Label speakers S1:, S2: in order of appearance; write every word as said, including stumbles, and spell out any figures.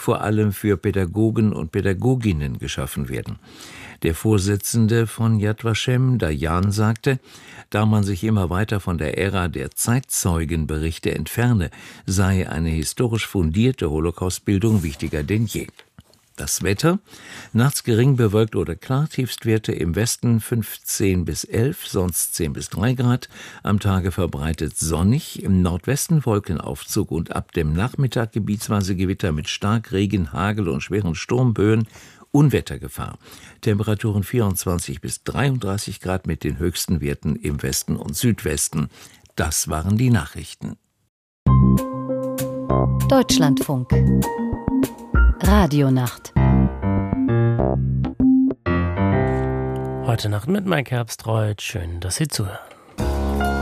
S1: vor allem für Pädagogen und Pädagoginnen geschaffen werden. Der Vorsitzende von Yad Vashem, Dayan, sagte, da man sich immer weiter von der Ära der Zeitzeugenberichte entferne, sei eine historisch fundierte Holocaustbildung wichtiger denn je. Das Wetter: nachts gering bewölkt oder klar, Tiefstwerte im Westen fünfzehn bis elf, sonst zehn bis drei Grad, am Tage verbreitet sonnig, im Nordwesten Wolkenaufzug und ab dem Nachmittag gebietsweise Gewitter mit Starkregen, Hagel und schweren Sturmböen, Unwettergefahr. Temperaturen vierundzwanzig bis dreiunddreißig Grad mit den höchsten Werten im Westen und Südwesten. Das waren die Nachrichten.
S2: Deutschlandfunk Radionacht.
S3: Heute Nacht mit Mike Herbstreuth. Schön, dass Sie zuhören.